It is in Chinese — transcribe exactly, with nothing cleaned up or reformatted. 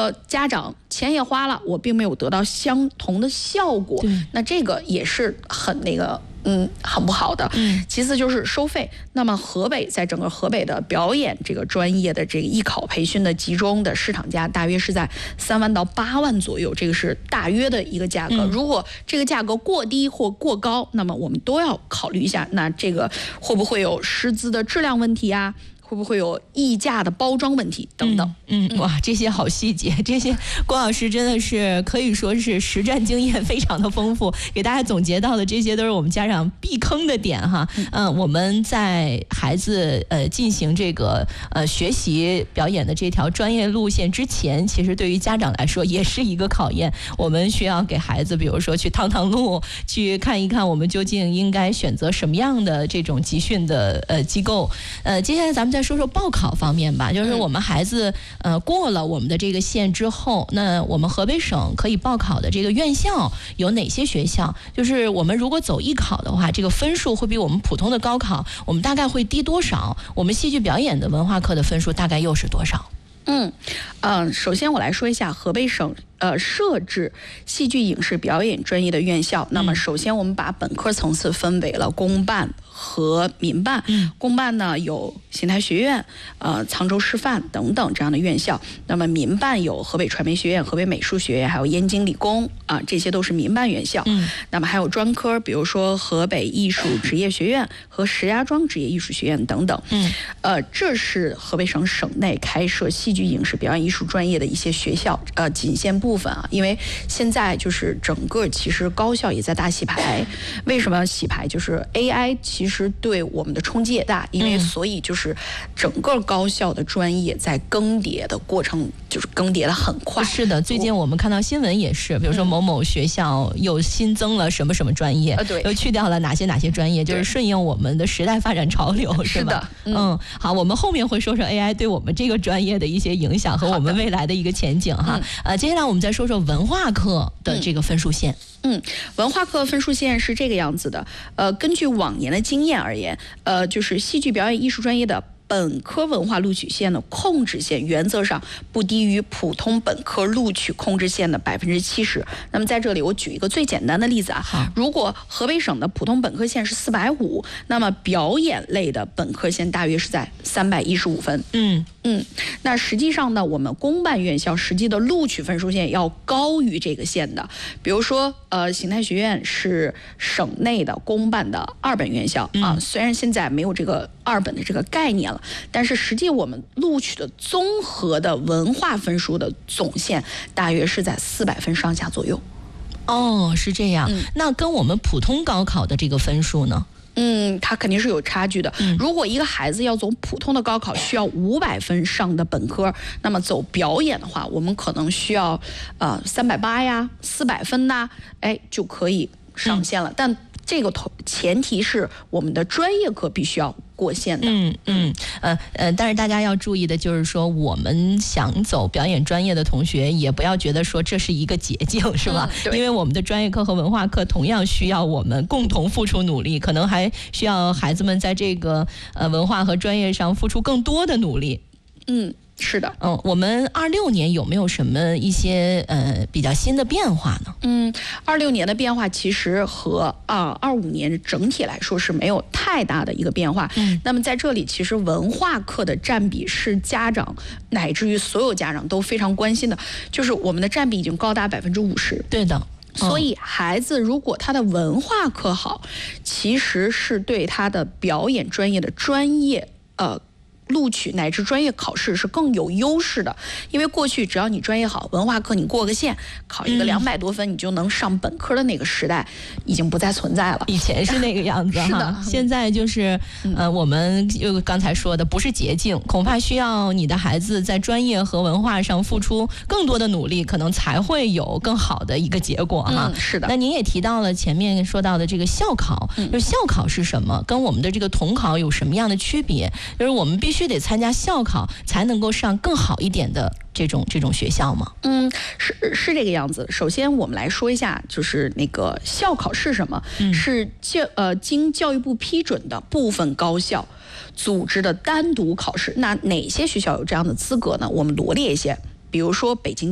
个家长钱也花了，我并没有得到相同的效果，那这个也是很那个。嗯，很不好的。嗯，其次就是收费。那么河北在整个河北的表演这个专业的这个艺考培训的集中的市场价大约是在三万到八万左右，这个是大约的一个价格。嗯、如果这个价格过低或过高，那么我们都要考虑一下，那这个会不会有师资的质量问题啊？会不会有溢价的包装问题等等？ 嗯，嗯哇，这些好细节，这些郭老师真的是可以说是实战经验非常的丰富，给大家总结到的这些都是我们家长避坑的点哈。嗯，嗯我们在孩子呃进行这个呃学习表演的这条专业路线之前，其实对于家长来说也是一个考验。我们需要给孩子，比如说去趟趟路，去看一看我们究竟应该选择什么样的这种集训的呃机构。呃，接下来咱们再说说报考方面吧，就是我们孩子呃过了我们的这个线之后，那我们河北省可以报考的这个院校有哪些学校？就是我们如果走艺考的话，这个分数会比我们普通的高考，我们大概会低多少？我们戏剧表演的文化课的分数大概又是多少？ 嗯，呃，首先我来说一下河北省呃设置戏剧影视表演专业的院校。那么首先我们把本科层次分为了公办和民办。嗯，公办呢有邢台学院、呃沧州师范等等这样的院校。那么民办有河北传媒学院、河北美术学院，还有燕京理工啊、呃，这些都是民办院校。嗯，那么还有专科，比如说河北艺术职业学院和石家庄职业艺术学院等等。嗯，呃，这是河北省省内开设戏剧影视表演艺术专业的一些学校，呃，仅限部分啊，因为现在就是整个其实高校也在大洗牌。为什么要洗牌？就是 A I 其实对我们的冲击也大，因为所以就是整个高校的专业在更迭的过程，就是更迭的很快。 是的，最近我们看到新闻也是，比如说某某学校又新增了什么什么专业， 呃、对， 又去掉了哪些哪些专业，就是顺应我们的时代发展潮流，是吧？ 是的， 嗯，嗯好，我们后面会说说 A I 对我们这个专业的一些影响和我们未来的一个前景哈。呃，接下来我们再说说文化课的这个分数线。 嗯，文化课分数线是这个样子的。呃，根据往年的经验而言，呃，就是戏剧表演艺术专业的本科文化录取线的控制线原则上不低于普通本科录取控制线的百分之七十。那么在这里我举一个最简单的例子啊，如果河北省的普通本科线是四百五，那么表演类的本科线大约是在三百一十五分。嗯嗯，那实际上呢，我们公办院校实际的录取分数线要高于这个线的。比如说，呃，邢台学院是省内的公办的二本院校啊，虽然现在没有这个二本的这个概念了，但是实际我们录取的综合的文化分数的总线大约是在四百分上下左右。 哦，是这样。嗯、那跟我们普通高考的这个分数呢？ 嗯，它肯定是有差距的。嗯、如果一个孩子要走普通的高考，需要五百分上的本科，那么走表演的话，我们可能需要呃三百八呀、四百分呐，哎就可以上线了。嗯、但这个头前提是我们的专业课必须要过线的。 嗯嗯呃呃，但是大家要注意的就是说，我们想走表演专业的同学，也不要觉得说这是一个捷径，是吧？嗯、因为我们的专业课和文化课同样需要我们共同付出努力，可能还需要孩子们在这个呃文化和专业上付出更多的努力。 嗯。是的， 嗯，我们二六年有没有什么一些呃比较新的变化呢？ 嗯，二六年的变化其实和啊二五年整体来说是没有太大的一个变化。嗯，那么在这里，其实文化课的占比是家长乃至于所有家长都非常关心的，就是我们的占比已经高达百分之五十。 对的。 所以孩子如果他的文化课好，其实是对他的表演专业的专业呃。录取乃至专业考试是更有优势的，因为过去只要你专业好，文化课你过个线，考一个两百多分，你就能上本科的那个时代已经不再存在了。 以前是那个样子哈，是的，现在就是呃，我们又刚才说的不是捷径，恐怕需要你的孩子在专业和文化上付出更多的努力，可能才会有更好的一个结果哈。 嗯、是的。 那您也提到了前面说到的这个校考，嗯、就是校考是什么？跟我们的这个统考有什么样的区别？就是我们必须。必须得参加校考才能够上更好一点的这种这种学校吗？ 嗯，是是这个样子。首先我们来说一下，就是那个校考是什么？嗯、是教呃经教育部批准的部分高校组织的单独考试。那哪些学校有这样的资格呢？我们罗列一些，比如说北京。